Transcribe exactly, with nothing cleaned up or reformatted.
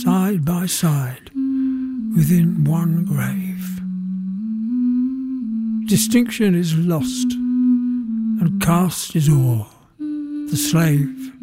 side by side within one grave. Distinction is lost, and caste is all. The slave